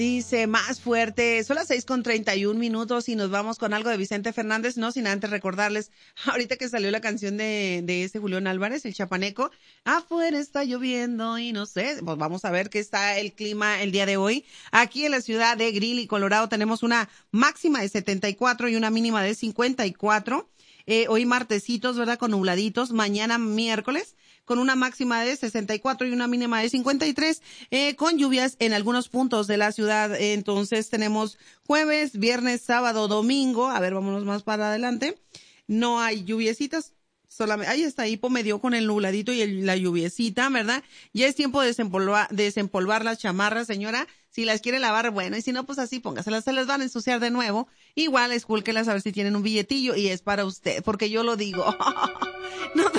Dice más fuerte, son las 6:31 y nos vamos con algo de Vicente Fernández, no sin antes recordarles, ahorita que salió la canción de este Julián Álvarez, el chapaneco, afuera está lloviendo y no sé, pues vamos a ver qué está el clima el día de hoy. Aquí en la ciudad de Greeley, Colorado, tenemos una máxima de 74 y una mínima de 54. Hoy martesitos, ¿verdad? Con nubladitos. Mañana miércoles con una máxima de 64 y una mínima de 53, con lluvias en algunos puntos de la ciudad. Entonces tenemos jueves, viernes, sábado, domingo. A ver, vámonos más para adelante. No hay lluviecitas. Solamente, ahí está, Hipo me dio con el nubladito y la lluviecita, ¿verdad? Ya es tiempo de desempolvar las chamarras, señora. Si las quiere lavar, bueno, y si no, pues así póngaselas, se las van a ensuciar de nuevo. Igual escúlquelas a ver si tienen un billetillo y es para usted, porque yo lo digo. No